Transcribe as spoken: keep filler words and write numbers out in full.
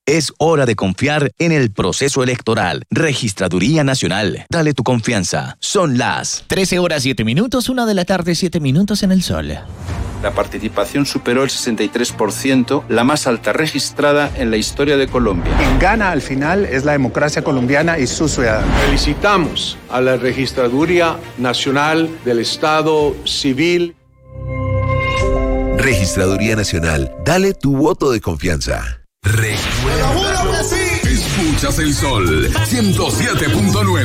Es hora de confiar en el proceso electoral. Registraduría Nacional. Dale tu confianza. Son las trece horas siete minutos, una de la tarde, siete minutos en el sol. La participación superó el sesenta y tres por ciento, la más alta registrada en la historia de Colombia. Quien gana al final es la democracia colombiana y sus ciudadanos. Felicitamos a la Registraduría Nacional del Estado Civil. Registraduría Nacional, dale tu voto de confianza. Recuerda, sí. Escuchas el sol ciento siete punto nueve.